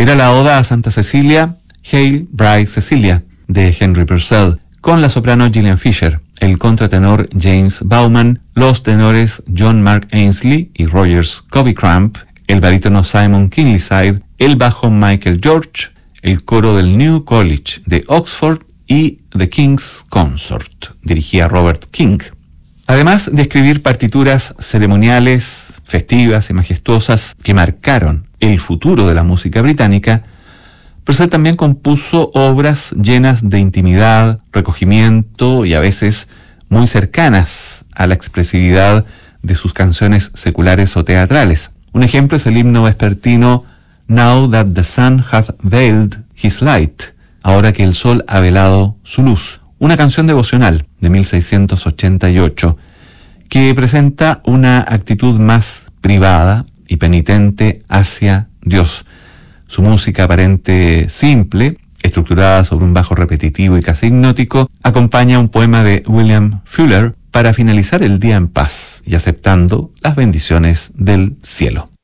Era la oda a Santa Cecilia, Hail, Bright Cecilia, de Henry Purcell, con la soprano Gillian Fisher, el contratenor James Bauman, los tenores John Mark Ainsley y Rogers Cobicramp, el barítono Simon Kinleyside, el bajo Michael George, el coro del New College de Oxford y The King's Consort, dirigía Robert King. Además de escribir partituras ceremoniales, festivas y majestuosas que marcaron el futuro de la música británica, Purcell también compuso obras llenas de intimidad, recogimiento y a veces muy cercanas a la expresividad de sus canciones seculares o teatrales. Un ejemplo es el himno vespertino Now That the Sun Hath Veiled His Light, ahora que el sol ha velado su luz, una canción devocional de 1688 que presenta una actitud más privada y penitente hacia Dios. Su música aparente simple, estructurada sobre un bajo repetitivo y casi hipnótico, acompaña un poema de William Fuller para finalizar el día en paz y aceptando las bendiciones del cielo.